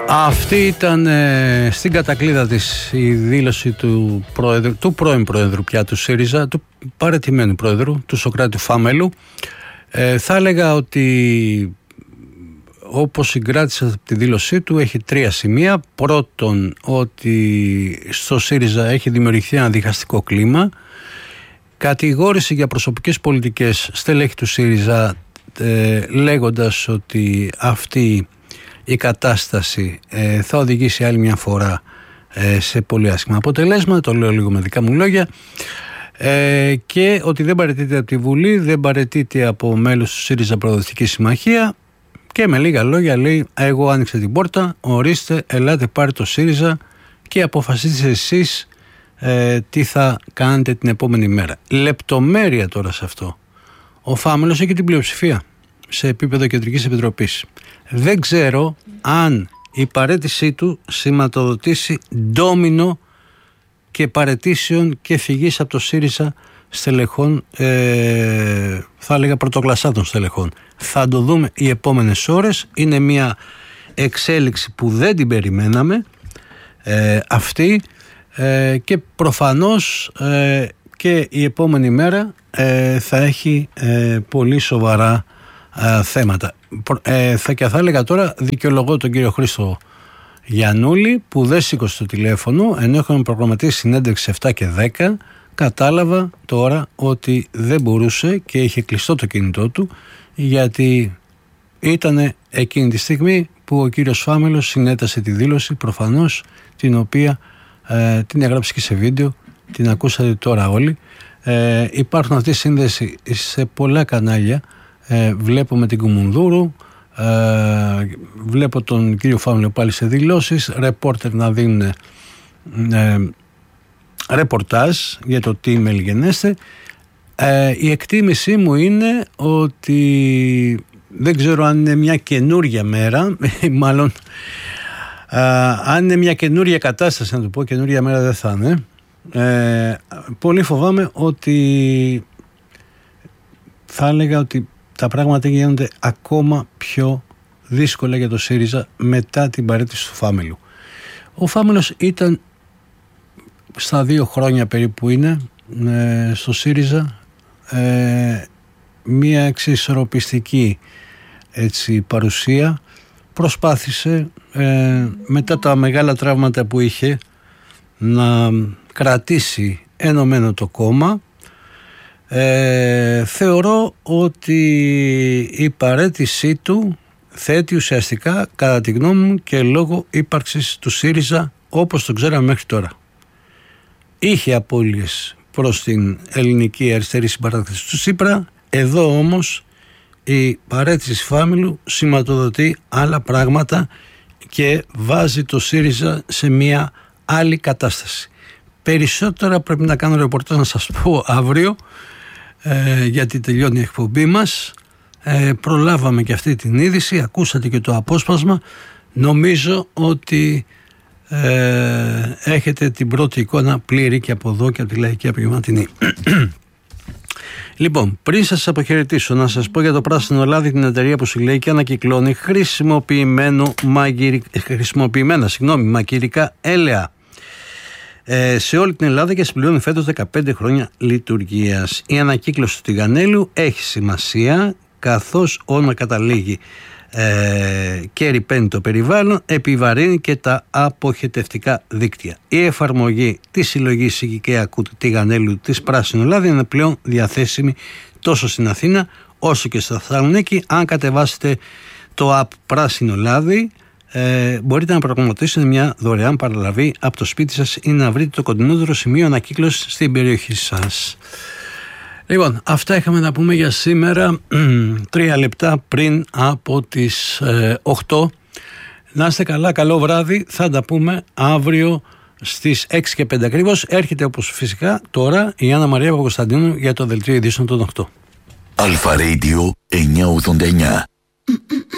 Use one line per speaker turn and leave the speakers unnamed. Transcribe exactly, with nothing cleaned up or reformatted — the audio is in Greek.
Αυτή ήταν ε, στην κατακλείδα της η δήλωση του, προεδρου, του πρώην Προέδρου πια του ΣΥΡΙΖΑ, του παραιτημένου Προέδρου, του Σωκράτη Φάμελου. Ε, θα έλεγα ότι όπως συγκράτησα τη δήλωσή του έχει τρία σημεία. Πρώτον, ότι στο ΣΥΡΙΖΑ έχει δημιουργηθεί ένα διχαστικό κλίμα. Κατηγόρησε για προσωπικές πολιτικές στελέχη του ΣΥΡΙΖΑ ε, λέγοντας ότι αυτή η κατάσταση ε, θα οδηγήσει άλλη μια φορά ε, σε πολύ άσχημα αποτελέσματα, το λέω λίγο με δικά μου λόγια, ε, και ότι δεν παραιτείται από τη Βουλή, δεν παραιτείται από μέλος του ΣΥΡΙΖΑ Προοδευτική Συμμαχία, και με λίγα λόγια λέει: εγώ άνοιξα την πόρτα, ορίστε, ελάτε πάρε το ΣΥΡΙΖΑ και αποφασίστε εσείς ε, τι θα κάνετε την επόμενη μέρα. Λεπτομέρεια τώρα σε αυτό. Ο Φάμελος έχει την πλειοψηφία σε επίπεδο Κεντρικής Επιτροπής. Δεν ξέρω αν η παραίτησή του σηματοδοτήσει ντόμινο και παραιτήσεων και φυγής από το ΣΥΡΙΖΑ στελεχών, ε, θα έλεγα πρωτοκλασσάτων στελεχών. Θα το δούμε οι επόμενες ώρες. Είναι μια εξέλιξη που δεν την περιμέναμε ε, αυτή ε, και προφανώς ε, και η επόμενη μέρα ε, θα έχει ε, πολύ σοβαρά ε, θέματα. Ε, θα και θα έλεγα τώρα, δικαιολογώ τον κύριο Χρήστο Γιαννούλη που δεν σήκωσε το τηλέφωνο ενώ είχαμε προγραμματίσει συνέντευξη επτά και δέκα. Κατάλαβα τώρα ότι δεν μπορούσε και είχε κλειστό το κινητό του, γιατί ήταν εκείνη τη στιγμή που ο κύριος Φάμελος συνέτασε τη δήλωση, προφανώς, την οποία ε, την έγραψε και σε βίντεο, την ακούσατε τώρα όλοι. Ε, υπάρχουν αυτή η σύνδεση σε πολλά κανάλια. Ε, βλέπω με την Κουμουνδούρου, ε, βλέπω τον κύριο Φάμελο πάλι σε δηλώσεις, ρεπόρτερ να δίνουν ε, ρεπορτάζ για το τι μελγενέστε. Ε, η εκτίμησή μου είναι ότι δεν ξέρω αν είναι μια καινούρια μέρα, μάλλον ε, αν είναι μια καινούρια κατάσταση, να το πω, καινούρια μέρα δεν θα είναι. Ε, πολύ φοβάμαι ότι θα έλεγα ότι τα πράγματα γίνονται ακόμα πιο δύσκολα για το ΣΥΡΙΖΑ μετά την παραίτηση του Φάμελου. Ο Φάμελος ήταν στα δύο χρόνια περίπου είναι ε, στο ΣΥΡΙΖΑ ε, μία εξισορροπιστική έτσι, παρουσία. Προσπάθησε ε, μετά τα μεγάλα τραύματα που είχε να κρατήσει ενωμένο το κόμμα. Ε, θεωρώ ότι η παραίτησή του θέτει ουσιαστικά, κατά τη γνώμη μου, και λόγω ύπαρξης του ΣΥΡΙΖΑ όπως το ξέραμε μέχρι τώρα. Είχε απώλειες προς την ελληνική αριστερή συμπαράταξη του Τσίπρα. Εδώ όμως η παραίτηση Φάμελου σηματοδοτεί άλλα πράγματα και βάζει το ΣΥΡΙΖΑ σε μια άλλη κατάσταση. Περισσότερα πρέπει να κάνω ρεπορτάζ να σας πω αύριο, ε, γιατί τελειώνει η εκπομπή μας. Ε, προλάβαμε και αυτή την είδηση, ακούσατε και το απόσπασμα. Νομίζω ότι ε, έχετε την πρώτη εικόνα πλήρη και από εδώ και από τη Λαϊκή Απογευματινή. Λοιπόν, πριν σας αποχαιρετήσω, να σας πω για το Πράσινο Λάδι, την εταιρεία που συλλέγει και ανακυκλώνει χρησιμοποιημένο μαγειρι... χρησιμοποιημένα συγγνώμη, μαγειρικά έλαια ε, σε όλη την Ελλάδα και συμπληρώνει φέτος δεκαπέντε χρόνια λειτουργίας. Η ανακύκλωση του τηγανέλου έχει σημασία, καθώς όνομα καταλήγει ε, και ρηπαίνει το περιβάλλον, επιβαρύνει και τα αποχετευτικά δίκτυα. Η εφαρμογή της συλλογής οικιακού τηγανέλου της Πράσινο Λάδι είναι πλέον διαθέσιμη τόσο στην Αθήνα όσο και στη Θεσσαλονίκη. Αν κατεβάσετε το app Πράσινο Λάδι, ε, μπορείτε να πραγματοποιήσετε μια δωρεάν παραλαβή από το σπίτι σας ή να βρείτε το κοντινότερο σημείο ανακύκλωσης στην περιοχή σας. Λοιπόν, αυτά είχαμε να πούμε για σήμερα, τρία λεπτά πριν από τις ε, οκτώ. Να είστε καλά, καλό βράδυ, θα τα πούμε αύριο στις έξι και πέντε ακριβώς. Έρχεται όπως φυσικά τώρα η Άννα Μαρία Παπακοσταντίνου για το δελτίο ειδήσεων των οκτώ.
Αλφα Radio εννιακόσια ογδόντα εννιά.